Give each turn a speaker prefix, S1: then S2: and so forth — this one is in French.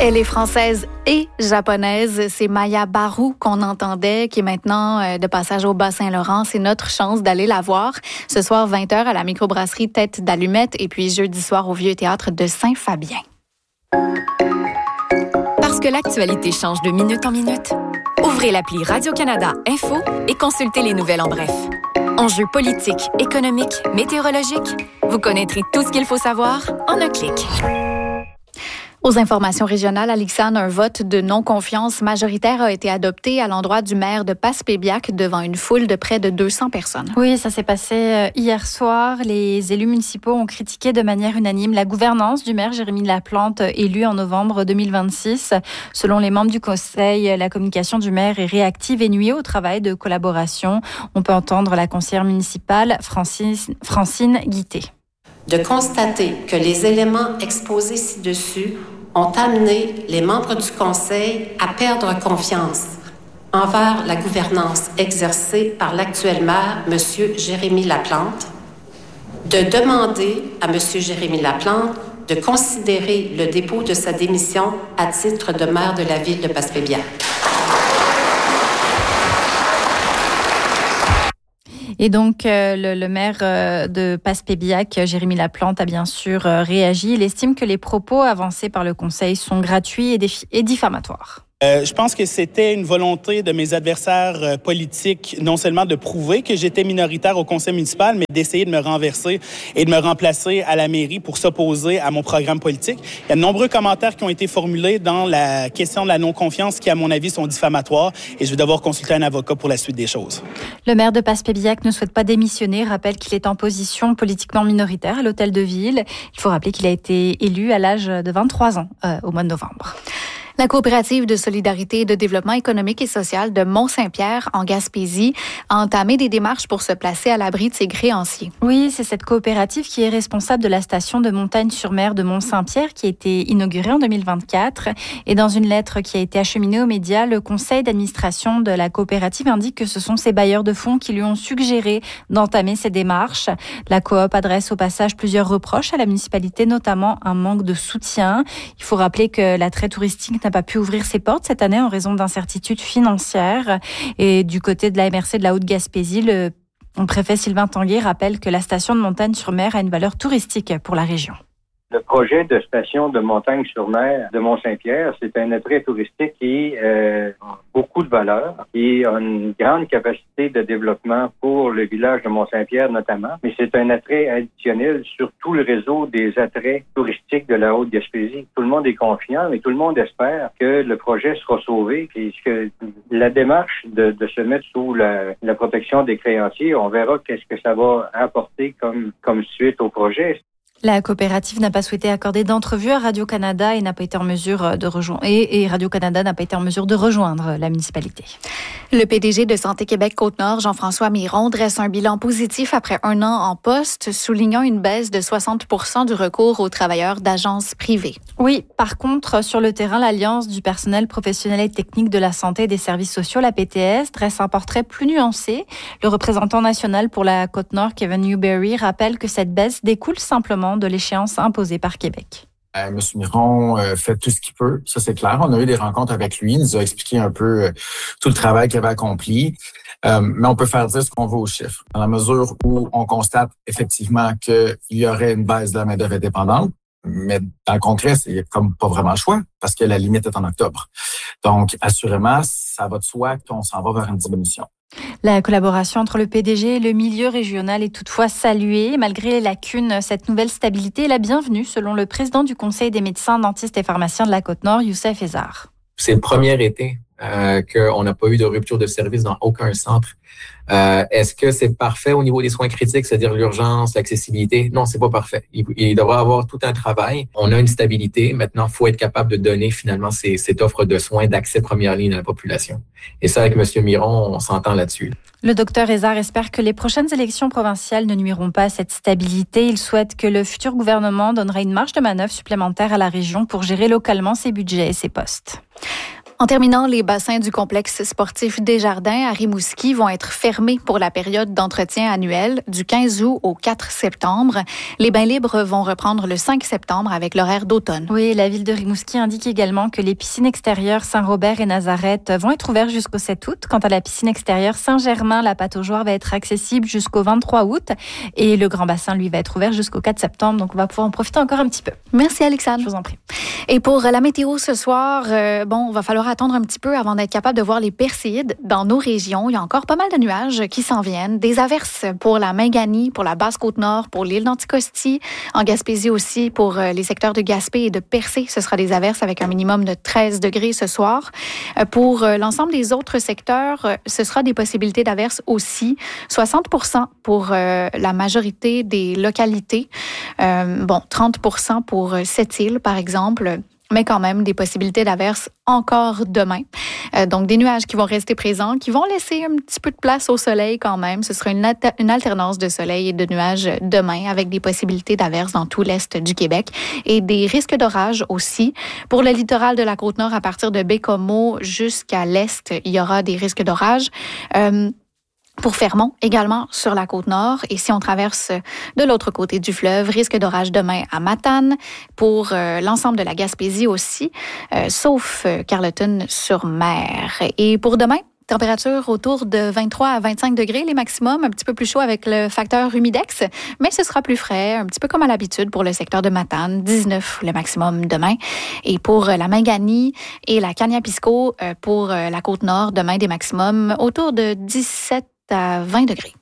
S1: Elle est française et japonaise. C'est Maya Barou qu'on entendait, qui est maintenant de passage au Bas-Saint-Laurent. C'est notre chance d'aller la voir. Ce soir, 20h, à la microbrasserie Tête d'Allumette et puis jeudi soir au Vieux Théâtre de Saint-Fabien.
S2: Parce que l'actualité change de minute en minute, ouvrez l'appli Radio-Canada Info et consultez les nouvelles en bref. Enjeux politiques, économiques, météorologiques, vous connaîtrez tout ce qu'il faut savoir en un clic.
S1: Aux informations régionales, Alixane, un vote de non-confiance majoritaire a été adopté à l'endroit du maire de Passepébiac devant une foule de près de 200 personnes.
S3: Oui, ça s'est passé hier soir. Les élus municipaux ont critiqué de manière unanime la gouvernance du maire Jérémy Laplante, élu en novembre 2026. Selon les membres du conseil, la communication du maire est réactive et nuit au travail de collaboration. On peut entendre la conseillère municipale Francine Guité.
S4: De constater que les éléments exposés ci-dessus ont amené les membres du Conseil à perdre confiance envers la gouvernance exercée par l'actuel maire, M. Jérémy Laplante, de demander à M. Jérémy Laplante de considérer le dépôt de sa démission à titre de maire de la ville de Passepébiac.
S3: Et donc, le maire de Passepébiac, Jérémy Laplante, a bien sûr réagi. Il estime que les propos avancés par le Conseil sont gratuits et diffamatoires.
S5: Je pense que c'était une volonté de mes adversaires politiques, non seulement de prouver que j'étais minoritaire au conseil municipal, mais d'essayer de me renverser et de me remplacer à la mairie pour s'opposer à mon programme politique. Il y a de nombreux commentaires qui ont été formulés dans la question de la non-confiance qui, à mon avis, sont diffamatoires et je vais devoir consulter un avocat pour la suite des choses.
S3: Le maire de Passepébiac ne souhaite pas démissionner, rappelle qu'il est en position politiquement minoritaire à l'hôtel de ville. Il faut rappeler qu'il a été élu à l'âge de 23 ans au mois de novembre.
S1: La coopérative de solidarité et de développement économique et social de Mont-Saint-Pierre, en Gaspésie, a entamé des démarches pour se placer à l'abri de ses créanciers.
S3: Oui, c'est cette coopérative qui est responsable de la station de Montagne-sur-Mer de Mont-Saint-Pierre qui a été inaugurée en 2024. Et dans une lettre qui a été acheminée aux médias, le conseil d'administration de la coopérative indique que ce sont ses bailleurs de fonds qui lui ont suggéré d'entamer ces démarches. La coop adresse au passage plusieurs reproches à la municipalité, notamment un manque de soutien. Il faut rappeler que l'attrait touristique n'a pas pu ouvrir ses portes cette année en raison d'incertitudes financières. Et du côté de la MRC de la Haute-Gaspésie, le préfet Sylvain Tanguay rappelle que la station de Montagne-sur-Mer a une valeur touristique pour la région.
S6: Le projet de station de Montagne-sur-Mer de Mont-Saint-Pierre, c'est un attrait touristique qui a beaucoup de valeur, qui a une grande capacité de développement pour le village de Mont-Saint-Pierre notamment, mais c'est un attrait additionnel sur tout le réseau des attraits touristiques de la Haute-Gaspésie. Tout le monde est confiant, mais tout le monde espère que le projet sera sauvé et que la démarche de se mettre sous la protection des créanciers, on verra qu'est-ce que ça va apporter comme suite au projet.
S3: La coopérative n'a pas souhaité accorder d'entrevue à Radio-Canada et n'a pas été en mesure de rejoindre et Radio-Canada n'a pas été en mesure de rejoindre la municipalité.
S1: Le PDG de Santé Québec Côte-Nord, Jean-François Miron, dresse un bilan positif après 1 an en poste, soulignant une baisse de 60% du recours aux travailleurs d'agences privées.
S3: Oui, par contre, sur le terrain, l'Alliance du personnel professionnel et technique de la santé et des services sociaux, la PTS, dresse un portrait plus nuancé. Le représentant national pour la Côte-Nord, Kevin Newberry, rappelle que cette baisse découle simplement de l'échéance imposée par Québec.
S7: Monsieur Miron fait tout ce qu'il peut, ça c'est clair. On a eu des rencontres avec lui, il nous a expliqué un peu tout le travail qu'il avait accompli. Mais on peut faire dire ce qu'on veut aux chiffres. Dans la mesure où on constate effectivement qu'il y aurait une baisse de la main-d'œuvre indépendante, mais dans le concret, c'est comme pas vraiment le choix parce que la limite est en octobre. Donc, assurément, ça va de soi qu'on s'en va vers une diminution.
S3: La collaboration entre le PDG et le milieu régional est toutefois saluée. Malgré les lacunes, cette nouvelle stabilité est la bienvenue, selon le président du Conseil des médecins, dentistes et pharmaciens de la Côte-Nord, Youssef Ezar.
S8: C'est le premier été qu'on n'a pas eu de rupture de service dans aucun centre. Est-ce que c'est parfait au niveau des soins critiques, c'est-à-dire l'urgence, l'accessibilité? Non, c'est pas parfait. Il devra avoir tout un travail. On a une stabilité. Maintenant, il faut être capable de donner finalement cette offre de soins d'accès première ligne à la population. Et ça, avec M. Miron, on s'entend là-dessus.
S3: Le docteur Ezar espère que les prochaines élections provinciales ne nuiront pas à cette stabilité. Il souhaite que le futur gouvernement donnera une marge de manœuvre supplémentaire à la région pour gérer localement ses budgets et ses postes.
S1: En terminant, les bassins du complexe sportif Desjardins à Rimouski vont être fermés pour la période d'entretien annuel du 15 août au 4 septembre. Les bains libres vont reprendre le 5 septembre avec l'horaire d'automne.
S3: Oui, la ville de Rimouski indique également que les piscines extérieures Saint-Robert et Nazareth vont être ouvertes jusqu'au 7 août. Quant à la piscine extérieure Saint-Germain, la pataugeoire va être accessible jusqu'au 23 août et le grand bassin, lui, va être ouvert jusqu'au 4 septembre. Donc, on va pouvoir en profiter encore un petit peu.
S1: Merci, Alexandre.
S3: Je vous en prie.
S1: Et pour la météo ce soir, on va falloir attendre un petit peu avant d'être capable de voir les Perséides dans nos régions. Il y a encore pas mal de nuages qui s'en viennent. Des averses pour la Mingani, pour la Basse-Côte-Nord, pour l'île d'Anticosti, en Gaspésie aussi, pour les secteurs de Gaspé et de Percé. Ce sera des averses avec un minimum de 13 degrés ce soir. Pour l'ensemble des autres secteurs, ce sera des possibilités d'averses aussi. 60% pour la majorité des localités. 30% pour Sept-Îles, par exemple. Mais quand même des possibilités d'averses encore demain. Donc, des nuages qui vont rester présents, qui vont laisser un petit peu de place au soleil quand même. Ce sera une alternance de soleil et de nuages demain avec des possibilités d'averses dans tout l'est du Québec et des risques d'orage aussi. Pour le littoral de la Côte-Nord, à partir de Baie-Comeau jusqu'à l'est, il y aura des risques d'orage. Pour Fermont, également sur la Côte-Nord. Et si on traverse de l'autre côté du fleuve, risque d'orage demain à Matane. Pour l'ensemble de la Gaspésie aussi, sauf Carleton-sur-Mer. Et pour demain, température autour de 23 à 25 degrés, les maximums, un petit peu plus chaud avec le facteur humidex, mais ce sera plus frais, un petit peu comme à l'habitude pour le secteur de Matane, 19 le maximum demain. Et pour la Mingani et la Kaniapisco, pour la Côte-Nord, demain des maximums autour de 17 à 20 degrés.